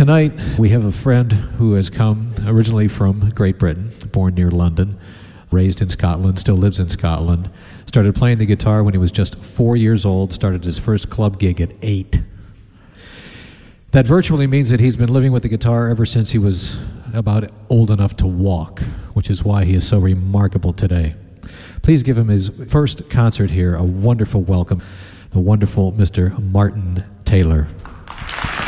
tonight we have a friend who has come originally from Great Britain, born near London, raised in Scotland, still lives in Scotland, started playing the guitar when he was just 4 years old, started his first club gig at 8. That virtually means that he's been living with the guitar ever since he was about old enough to walk, which is why he is so remarkable today. Please give him his first concert here a wonderful welcome, the wonderful Mr. Martin Taylor.